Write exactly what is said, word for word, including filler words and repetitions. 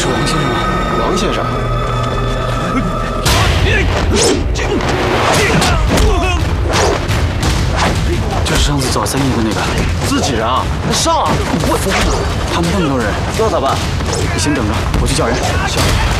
王先生吗？王先生。这是上次找三爷的那个自己人啊！那上啊！我疯了！他们那么多人，这咋办？你先等着，我去叫人。行。